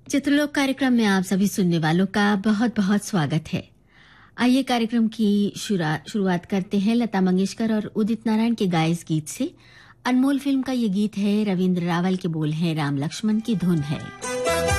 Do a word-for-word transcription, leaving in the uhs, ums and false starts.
चित्रलोक कार्यक्रम में आप सभी सुनने वालों का बहुत बहुत स्वागत है। आइए कार्यक्रम की शुरुआत करते हैं लता मंगेशकर और उदित नारायण के गाए इस गीत से। अनमोल फिल्म का ये गीत है, रविंद्र रावल के बोल हैं, राम लक्ष्मण की धुन है।